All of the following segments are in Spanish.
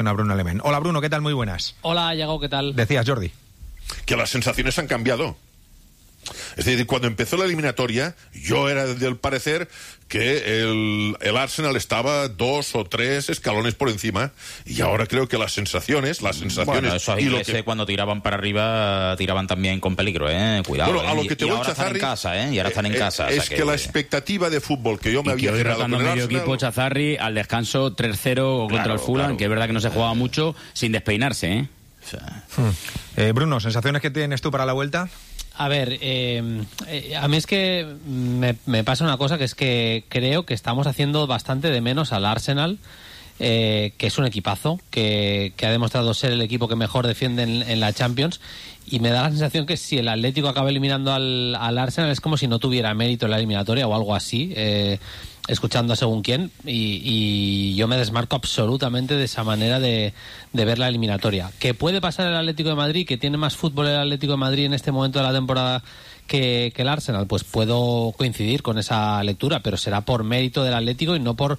A Bruno Alemán. Hola Bruno, ¿qué tal? Muy buenas. Hola Iago, ¿qué tal? Decías, Jordi. Que las sensaciones han cambiado. Es decir, cuando empezó la eliminatoria, yo era del parecer que el Arsenal estaba 2 o 3 escalones por encima, y ahora creo que las sensaciones bueno, esos ingleses cuando tiraban para arriba tiraban también con peligro, cuidado. Bueno, a lo que te y voy, ahora Chazarri, están en casa, y ahora están en casa. Es que la expectativa de fútbol que yo me había generado con el medio Arsenal... equipo, Chazarri, al descanso 3-0 contra el Fulham, claro. Que es verdad que no se jugaba mucho sin despeinarse, O sea... Bruno, ¿sensaciones que tienes tú para la vuelta? A ver, a mí es que me pasa una cosa, que es que creo que estamos haciendo bastante de menos al Arsenal, que es un equipazo, que ha demostrado ser el equipo que mejor defiende en la Champions, y me da la sensación que si el Atlético acaba eliminando al Arsenal es como si no tuviera mérito en la eliminatoria o algo así, escuchando a según quién, y yo me desmarco absolutamente de esa manera de ver la eliminatoria. ¿Qué puede pasar el Atlético de Madrid, que tiene más fútbol el Atlético de Madrid en este momento de la temporada que el Arsenal? Pues puedo coincidir con esa lectura, pero será por mérito del Atlético y no por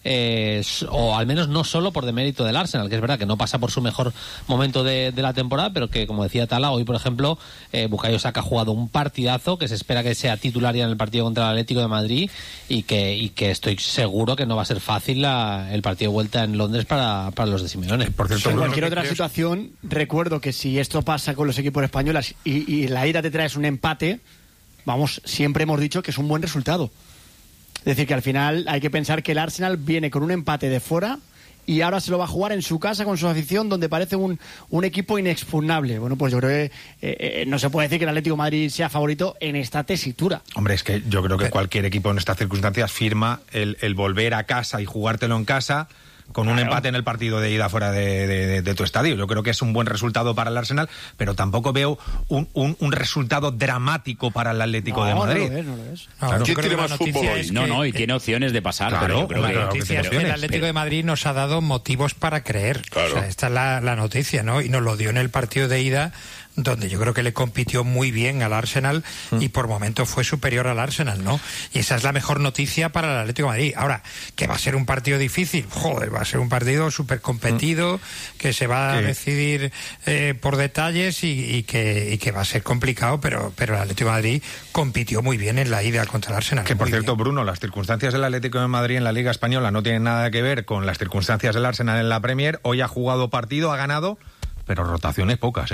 o al menos no solo por demérito del Arsenal, que es verdad que no pasa por su mejor momento de la temporada, pero que, como decía Tala, hoy por ejemplo Bukayo Saka ha jugado un partidazo, que se espera que sea titular ya en el partido contra el Atlético de Madrid, y que estoy seguro que no va a ser fácil el partido de vuelta en Londres para los de Simeone. Por cierto, en cualquier otra situación, recuerdo que si esto pasa con los equipos españoles y la ida te traes un empate, vamos, siempre hemos dicho que es un buen resultado. Es decir, que al final hay que pensar que el Arsenal viene con un empate de fuera y ahora se lo va a jugar en su casa con su afición, donde parece un equipo inexpugnable. Bueno, pues yo creo que no se puede decir que el Atlético de Madrid sea favorito en esta tesitura. Hombre, es que yo creo que cualquier equipo en estas circunstancias firma el volver a casa y jugártelo en casa con un empate en el partido de ida fuera de tu estadio. Yo creo que es un buen resultado para el Arsenal, pero tampoco veo un resultado dramático para el Atlético de Madrid. No lo es. Claro. ¿Quién tiene más fútbol hoy? y tiene opciones de pasar. Claro, pero la noticia es que el Atlético de Madrid nos ha dado motivos para creer. Claro. O sea, esta es la noticia, ¿no? Y nos lo dio en el partido de ida, donde yo creo que le compitió muy bien al Arsenal y por momentos fue superior al Arsenal, ¿no? Y esa es la mejor noticia para el Atlético de Madrid. Ahora, que va a ser un partido difícil, va a ser un partido súper competido, que se va a decidir por detalles y que va a ser complicado, pero el Atlético de Madrid compitió muy bien en la ida contra el Arsenal. Que por cierto, bien. Bruno, las circunstancias del Atlético de Madrid en la Liga Española no tienen nada que ver con las circunstancias del Arsenal en la Premier. Hoy ha jugado partido, ha ganado, pero rotaciones pocas,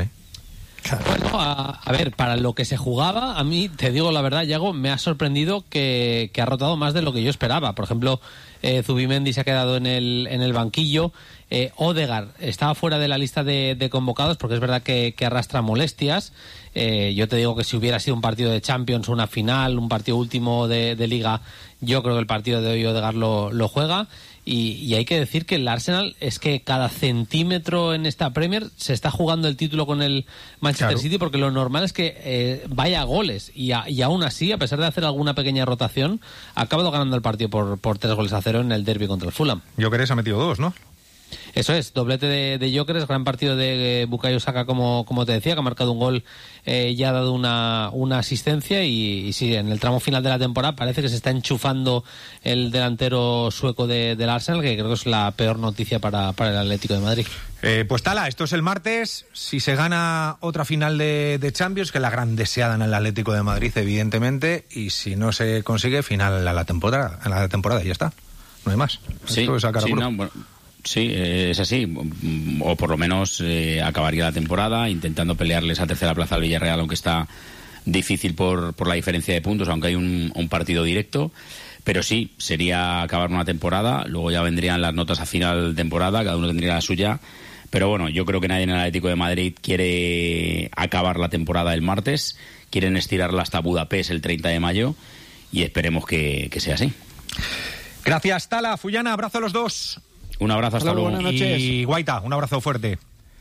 Bueno, a ver, para lo que se jugaba, a mí, te digo la verdad, Iago, me ha sorprendido que ha rotado más de lo que yo esperaba. Por ejemplo, Zubimendi se ha quedado en el banquillo. Odegaard estaba fuera de la lista de convocados porque es verdad que arrastra molestias. Yo te digo que si hubiera sido un partido de Champions, una final, un partido último de Liga, yo creo que el partido de hoy Odegaard lo juega. Y hay que decir que el Arsenal es que cada centímetro en esta Premier se está jugando el título con el Manchester City, porque lo normal es que vaya a goles y aún así, a pesar de hacer alguna pequeña rotación, ha acabado ganando el partido por 3-0 en el derbi contra el Fulham. Gyökeres ha metido 2, ¿no? Eso es, doblete de Gyökeres, gran partido de Bukayo Saka, como te decía, que ha marcado un gol y ha dado una asistencia, y sí, en el tramo final de la temporada parece que se está enchufando el delantero sueco del Arsenal, que creo que es la peor noticia para el Atlético de Madrid. Pues Tala, esto es el martes. Si se gana otra final de Champions, que es la gran deseada en el Atlético de Madrid, evidentemente, y si no se consigue, final a la temporada, y ya está, no hay más. Sí, esto es a cara cruz. Sí, es así, o por lo menos acabaría la temporada intentando pelearle esa tercera plaza al Villarreal, aunque está difícil por la diferencia de puntos, aunque hay un partido directo. Pero sí, sería acabar una temporada, luego ya vendrían las notas a final de temporada, cada uno tendría la suya. Pero bueno, yo creo que nadie en el Atlético de Madrid quiere acabar la temporada el martes, quieren estirarla hasta Budapest el 30 de mayo y esperemos que sea así. Gracias, Tala. Fullana, abrazo a los dos. Un abrazo, hasta luego. Buenas noches. Y Guaita, un abrazo fuerte.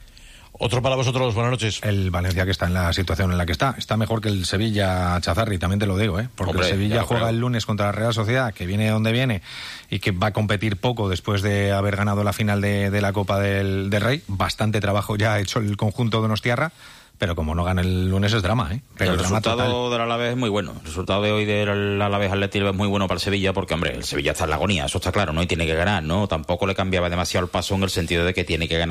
Otro para vosotros, buenas noches. El Valencia, que está en la situación en la que está mejor que el Sevilla, Chazarri, también te lo digo, porque el Sevilla juega el lunes contra la Real Sociedad, que viene donde viene y que va a competir poco después de haber ganado la final de la Copa del Rey. Bastante trabajo ya ha hecho el conjunto donostiarra, pero como no gana el lunes es drama, ¿eh? Pero el drama resultado total. del Alavés es muy bueno. El resultado de hoy del Alavés Atlético es muy bueno para el Sevilla, porque, hombre, el Sevilla está en la agonía, eso está claro, ¿no? Y tiene que ganar, ¿no? Tampoco le cambiaba demasiado el paso en el sentido de que tiene que ganar